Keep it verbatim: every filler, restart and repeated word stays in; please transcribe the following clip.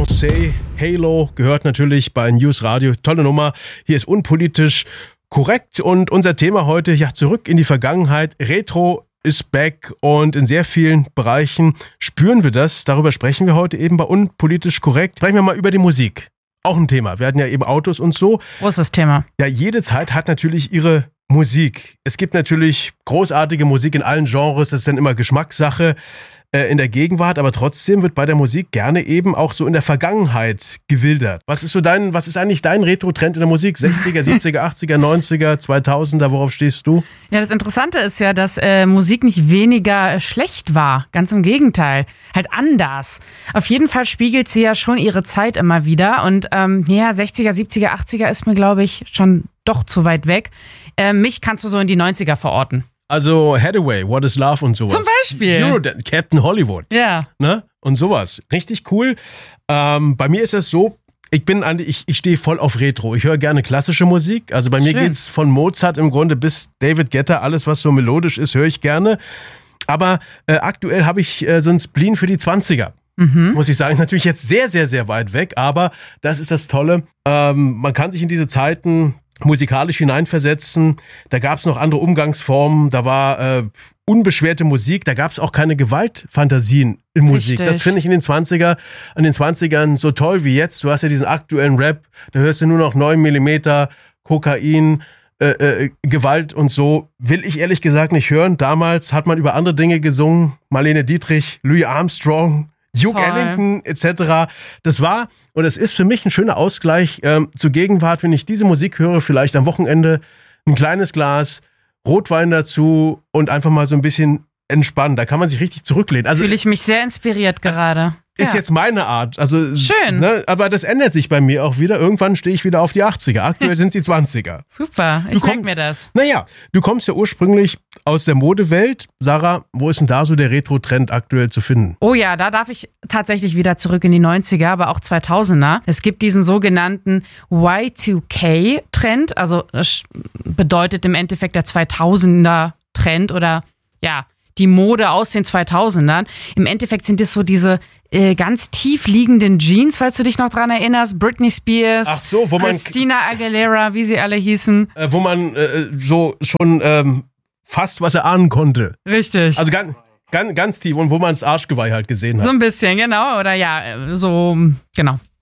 Beyoncé, Halo, gehört natürlich bei News Radio. Tolle Nummer. Hier ist unpolitisch korrekt und unser Thema heute, ja, zurück in die Vergangenheit. Retro ist back und in sehr vielen Bereichen spüren wir das. Darüber sprechen wir heute eben bei unpolitisch korrekt. Sprechen wir mal über die Musik. Auch ein Thema. Wir hatten ja eben Autos und so. Großes Thema. Ja, jede Zeit hat natürlich ihre Musik. Es gibt natürlich großartige Musik in allen Genres. Das ist dann immer Geschmackssache in der Gegenwart, aber trotzdem wird bei der Musik gerne eben auch so in der Vergangenheit gewildert. Was ist so dein, was ist eigentlich dein Retro-Trend in der Musik? sechziger, siebziger, achtziger, neunziger, zweitausender, worauf stehst du? Ja, das Interessante ist ja, dass äh, Musik nicht weniger schlecht war. Ganz im Gegenteil. Halt anders. Auf jeden Fall spiegelt sie ja schon ihre Zeit immer wieder und ähm, ja, sechziger, siebziger, achtziger ist mir, glaube ich, schon doch zu weit weg. Äh, mich kannst du so in die neunziger verorten. Also Hathaway, What is Love und sowas. Zum Beispiel. Eurodance, Captain Hollywood. Ja. Ne? Und sowas. Richtig cool. Ähm, bei mir ist es so, ich bin an, ich, ich stehe voll auf Retro. Ich höre gerne klassische Musik. Also bei mir Schön. geht's von Mozart im Grunde bis David Guetta. Alles, was so melodisch ist, höre ich gerne. Aber äh, aktuell habe ich äh, so einen Spleen für die zwanziger. Mhm. Muss ich sagen, ist natürlich jetzt sehr, sehr, sehr weit weg. Aber das ist das Tolle. Ähm, man kann sich in diese Zeiten musikalisch hineinversetzen. Da gab es noch andere Umgangsformen. Da war äh, unbeschwerte Musik. Da gab es auch keine Gewaltfantasien in Musik. Richtig. Das finde ich in den zwanziger, in den zwanzigern so toll wie jetzt. Du hast ja diesen aktuellen Rap. Da hörst du nur noch neun Millimeter, Kokain, äh, äh, Gewalt und so. Will ich ehrlich gesagt nicht hören. Damals hat man über andere Dinge gesungen. Marlene Dietrich, Louis Armstrong, Duke Toll. Ellington et cetera. Das war und es ist für mich ein schöner Ausgleich ähm, zur Gegenwart, wenn ich diese Musik höre, vielleicht am Wochenende ein kleines Glas Rotwein dazu und einfach mal so ein bisschen entspannen. Da kann man sich richtig zurücklehnen. Also Fühle ich mich sehr inspiriert gerade. ist ja. jetzt meine Art. Also Schön. Ne, aber das ändert sich bei mir auch wieder. Irgendwann stehe ich wieder auf die achtziger. Aktuell sind es die zwanziger. Super, ich merke mir das. Naja, du kommst ja ursprünglich aus der Modewelt. Sarah, wo ist denn da so der Retro-Trend aktuell zu finden? Oh ja, da darf ich tatsächlich wieder zurück in die neunziger, aber auch zweitausender. Es gibt diesen sogenannten Y zwei K-Trend, also das bedeutet im Endeffekt der zweitausender-Trend oder ja, die Mode aus den zweitausendern. Im Endeffekt sind es so diese äh, ganz tief liegenden Jeans, falls du dich noch dran erinnerst. Britney Spears, Ach so, wo man, Christina Aguilera, wie sie alle hießen. äh, wo man äh, so schon ähm, fast was erahnen konnte. Richtig. Also ganz, ganz, ganz tief und wo man das Arschgeweih halt gesehen hat. So ein bisschen, genau. Oder ja, so, genau.